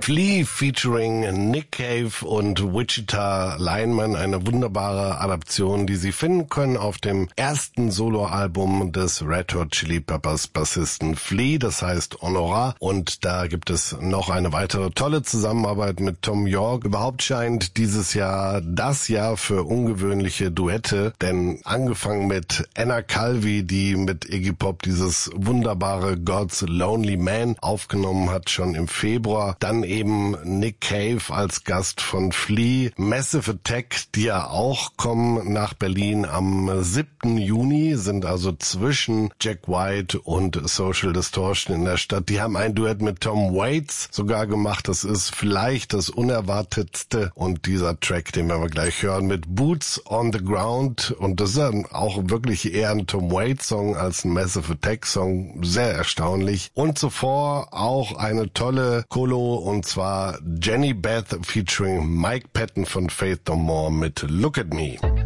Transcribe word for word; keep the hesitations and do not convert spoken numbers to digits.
Flea featuring Nick Cave und Wichita Lineman, eine wunderbare Adaption, die Sie finden können auf dem ersten Soloalbum des Red Hot Chili Peppers Bassisten Flea, das heißt Honorar, und da gibt es noch eine weitere tolle Zusammenarbeit mit Thom Yorke. Überhaupt scheint dieses Jahr das Jahr für ungewöhnliche Duette, denn angefangen mit Anna Calvi, die mit Iggy Pop dieses wunderbare God's Lonely Man aufgenommen hat, schon im Februar. Dann eben Nick Cave als Gast von Flea. Massive Attack, die ja auch kommen nach Berlin am siebten Juni, sind also zwischen Jack White und Social Distortion in der Stadt. Die haben ein Duett mit Tom Waits sogar gemacht. Das ist vielleicht das Unerwartetste. Und dieser Track, den wir gleich hören, mit Boots on the Ground. Und das ist dann auch wirklich eher ein Tom Waits Song als ein Massive Attack Song. Sehr erstaunlich. Und zuvor auch eine tolle Kolo, und zwar Jenny Beth featuring Mike Patton von Faith No More mit Look at Me.